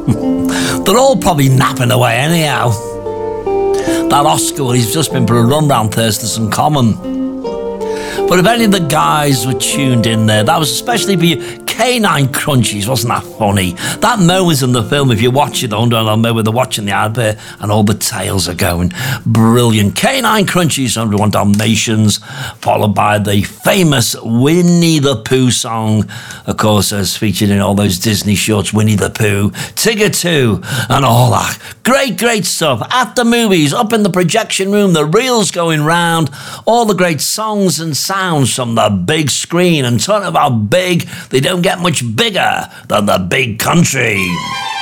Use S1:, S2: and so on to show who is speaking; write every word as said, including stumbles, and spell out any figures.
S1: They're all probably napping away anyhow. That Oscar, he's just been for a run round Thurston Common. But if any of the guys were tuned in there, that was especially for you Canine Crunchies, wasn't that funny? That moment in the film, if you watch it, I don't know where they're watching the advert and all the tails are going. Brilliant. Canine Crunchies, one oh one Dalmatians, followed by the famous Winnie the Pooh song, of course, as featured in all those Disney shorts, Winnie the Pooh, Tigger two, and all that. Great, great stuff. At the movies, up in the projection room, the reels going round, all the great songs and sounds from the big screen. And talking about big, they don't get much bigger than the big country.